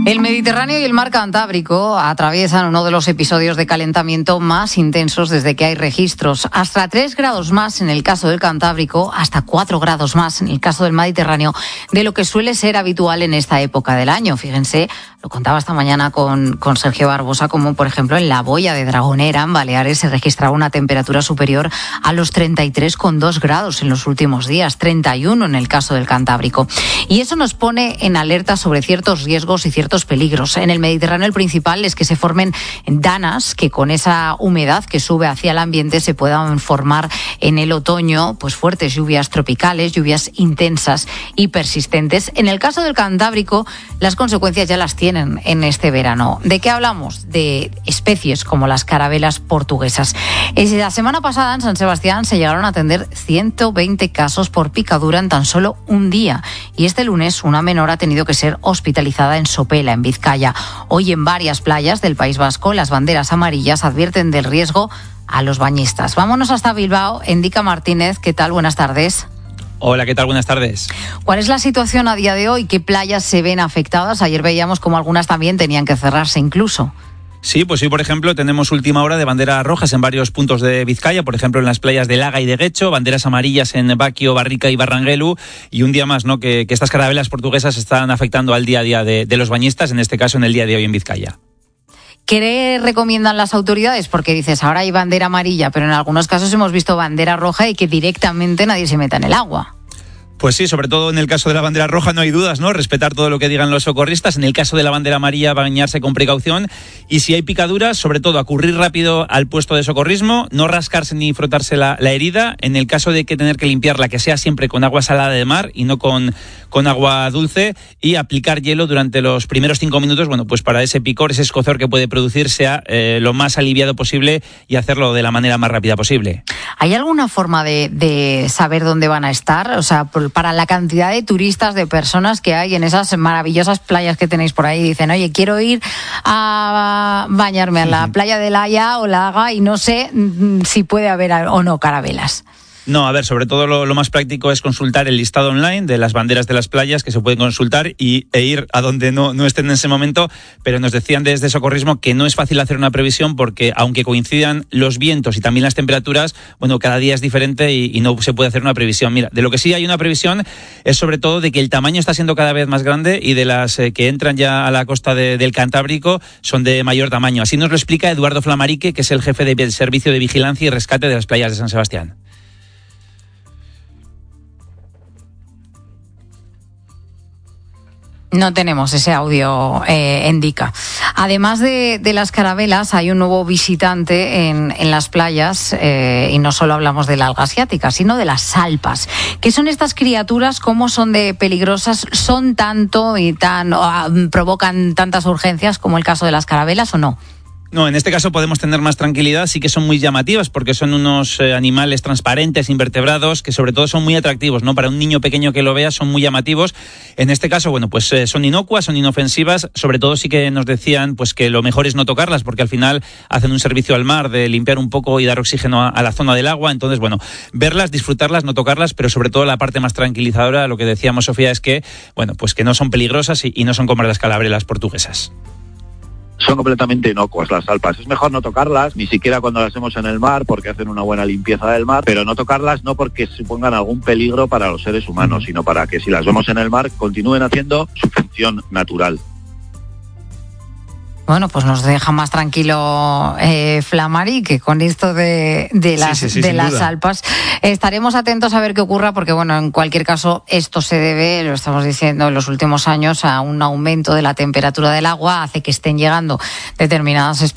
El Mediterráneo y el mar Cantábrico atraviesan uno de los episodios de calentamiento más intensos desde que hay registros. Hasta 3 grados más en el caso del Cantábrico, hasta 4 grados más en el caso del Mediterráneo, de lo que suele ser habitual en esta época del año. Fíjense, lo contaba esta mañana con Sergio Barbosa, como por ejemplo en la boya de Dragonera, en Baleares, se registraba una temperatura superior a los 33,2 grados en los últimos días, 31 en el caso del Cantábrico. Y eso nos pone en alerta sobre ciertos riesgos y ciertos peligros. En el Mediterráneo el principal es que se formen danas, que con esa humedad que sube hacia el ambiente se puedan formar en el otoño pues fuertes lluvias tropicales, lluvias intensas y persistentes. En el caso del Cantábrico, las consecuencias ya las tienen en este verano. ¿De qué hablamos? De especies como las carabelas portuguesas. La semana pasada en San Sebastián se llegaron a atender 120 casos por picadura en tan solo un día. Y este lunes una menor ha tenido que ser hospitalizada en Sopela, en Vizcaya. Hoy en varias playas del País Vasco las banderas amarillas advierten del riesgo a los bañistas. Vámonos hasta Bilbao. Endica Martínez, ¿qué tal? Buenas tardes. Hola, ¿qué tal? Buenas tardes. ¿Cuál es la situación a día de hoy? ¿Qué playas se ven afectadas? Ayer veíamos como algunas también tenían que cerrarse incluso. Sí, pues hoy, por ejemplo, tenemos última hora de banderas rojas en varios puntos de Vizcaya, por ejemplo, en las playas de Laga y de Guecho, banderas amarillas en Baquio, Barrica y Barranguelu, y un día más, ¿no?, que estas carabelas portuguesas están afectando al día a día de los bañistas, en este caso en el día de hoy en Vizcaya. ¿Qué recomiendan las autoridades? Porque dices, ahora hay bandera amarilla, pero en algunos casos hemos visto bandera roja y que directamente nadie se meta en el agua. Pues sí, sobre todo en el caso de la bandera roja no hay dudas, ¿no? Respetar todo lo que digan los socorristas. En el caso de la bandera amarilla, bañarse con precaución. Y si hay picaduras, sobre todo acudir rápido al puesto de socorrismo, no rascarse ni frotarse la herida. En el caso de que tener que limpiarla, que sea siempre con agua salada de mar y no con agua dulce. Y aplicar hielo durante los primeros 5 minutos, bueno, pues para ese picor, ese escozor que puede producir sea lo más aliviado posible y hacerlo de la manera más rápida posible. ¿Hay alguna forma de saber dónde van a estar? O sea, para la cantidad de turistas, de personas que hay en esas maravillosas playas que tenéis por ahí, dicen, oye, quiero ir a bañarme a la playa de Laia o Laga y no sé si puede haber o no carabelas. No, a ver, sobre todo lo más práctico es consultar el listado online de las banderas de las playas que se pueden consultar e ir a donde no estén en ese momento, pero nos decían desde Socorrismo que no es fácil hacer una previsión porque aunque coincidan los vientos y también las temperaturas, bueno, cada día es diferente y no se puede hacer una previsión. Mira, de lo que sí hay una previsión es sobre todo de que el tamaño está siendo cada vez más grande y de las que entran ya a la costa del Cantábrico son de mayor tamaño. Así nos lo explica Eduardo Flamarique, que es el jefe del Servicio de Vigilancia y Rescate de las playas de San Sebastián. No tenemos ese audio, Endica. Además de las carabelas, hay un nuevo visitante en las playas, y no solo hablamos de la alga asiática, sino de las salpas. ¿Qué son estas criaturas? ¿Cómo son de peligrosas? ¿Son tanto y provocan tantas urgencias como el caso de las carabelas o no? No, en este caso podemos tener más tranquilidad, sí que son muy llamativas porque son unos animales transparentes, invertebrados, que sobre todo son muy atractivos, ¿no? Para un niño pequeño que lo vea son muy llamativos. En este caso, bueno, pues son inocuas, son inofensivas, sobre todo sí que nos decían pues que lo mejor es no tocarlas porque al final hacen un servicio al mar de limpiar un poco y dar oxígeno a la zona del agua. Entonces, bueno, verlas, disfrutarlas, no tocarlas, pero sobre todo la parte más tranquilizadora, lo que decíamos, Sofía, es que, bueno, pues que no son peligrosas y no son como las carabelas portuguesas. Son completamente inocuas las salpas. Es mejor no tocarlas, ni siquiera cuando las vemos en el mar, porque hacen una buena limpieza del mar, pero no tocarlas no porque supongan algún peligro para los seres humanos, sino para que si las vemos en el mar continúen haciendo su función natural. Bueno, pues nos deja más tranquilo Flamarique con esto de las salpas. Estaremos atentos a ver qué ocurra porque, bueno, en cualquier caso, esto se debe, lo estamos diciendo en los últimos años, a un aumento de la temperatura del agua, hace que estén llegando determinadas especies